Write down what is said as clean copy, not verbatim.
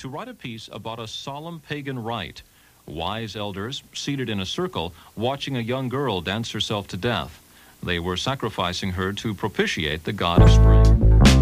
to write a piece about a solemn pagan rite. Wise elders seated in a circle watching a young girl dance herself to death. They were sacrificing her to propitiate the god of spring.